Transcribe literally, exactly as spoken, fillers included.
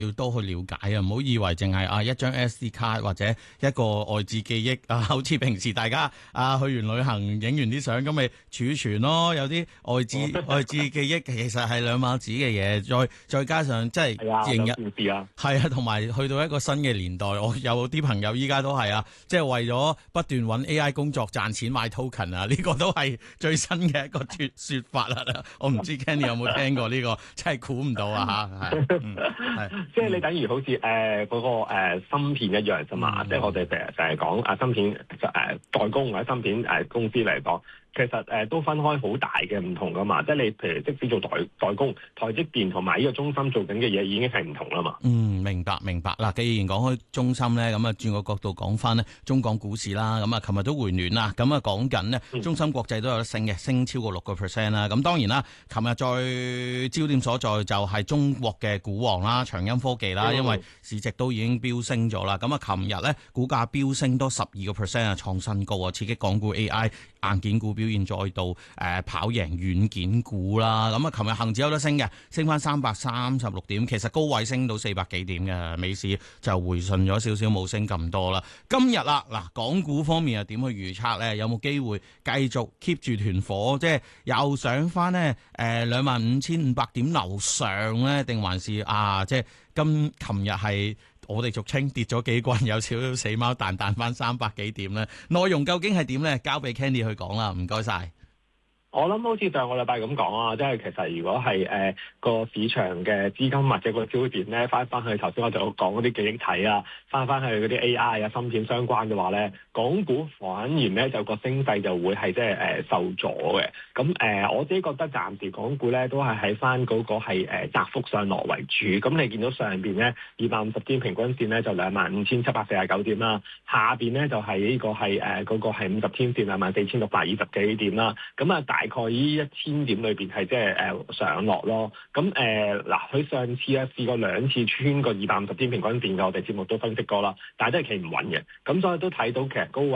要多去了解啊，唔好以為淨係啊一張 S D 卡或者一個外置記憶啊，好似平時大家啊去完旅行影完啲相咁咪儲存咯。有啲外置外置記憶其實係兩碼子嘅嘢，再再加上即係認日係啊，同埋去到一個新嘅年代，我有啲朋友依家都係啊，即係為咗不斷揾 A I 工作賺錢買 token 啊，呢個都係最新嘅一個說說法啦。我唔知 Kenny 有冇聽過呢個，真係估唔到啊嚇，係。嗯即係你等於好似誒嗰個、呃、芯片一樣啫嘛，即係、嗯、我哋成日成日講啊芯片誒、呃、代工或者芯片誒、呃、公司嚟講。其實誒、呃、都分開好大嘅唔同噶嘛，即係你譬如即使做代代工，台積電同埋呢個中芯做緊嘅嘢已經係唔同啦嘛。 嗯，明白明白。嗱，既然講開中芯咧，咁啊轉個角度講翻咧，中港股市啦，咁啊琴日都回暖啦，咁啊講緊呢，中芯國際都有得升嘅，升超過六個 percent 啦。咁當然啦，琴日再焦點所在就係中國嘅股王啦，長鑫科技啦，嗯、因為市值都已經飆升咗啦。咁啊，琴日咧股價飆升多十二個 percent 啊，創新高啊，刺激港股 A I 硬件股表現再度誒、呃、跑贏軟件股啦，咁啊，琴日恒指有得升嘅，升翻三百三十六點，其實高位升到四百幾點嘅，美市就回順咗少少，冇升咁多啦。今日啦，嗱，港股方面又點去預測咧？有冇機會繼續 keep 住團火，即係又上翻呢誒兩萬五千五百點樓上咧，定還是啊，即係今琴日係我哋俗稱跌咗幾棍，有少少死貓彈彈翻三百幾點咧？內容究竟係點咧？交俾 Candy 去講啦，唔該晒。 我諗好似上個禮拜咁講啊，即係其實如果係誒個市場嘅資金或者個焦點咧，翻翻去頭先我就講嗰啲記憶體啊，翻翻去嗰啲 A I 啊、芯片相關嘅話咧，港股反而咧就個升勢就會係即係誒受阻嘅。咁誒、呃、我自己覺得暫時港股咧都係喺翻嗰個係誒窄幅上落為主。咁你見到上邊咧二百五十天平均線咧就兩萬五千七百四十九點啦，下邊咧就係呢個係誒嗰個係五十天線兩萬四千六百二十幾點啦。咁啊大大概呢一千點裏邊係即係誒上落咯，咁誒嗱佢上次咧試過兩次穿過二百五十天平均線嘅，我哋節目都分析過啦，但係都係企唔穩嘅，咁所以都睇到其實高位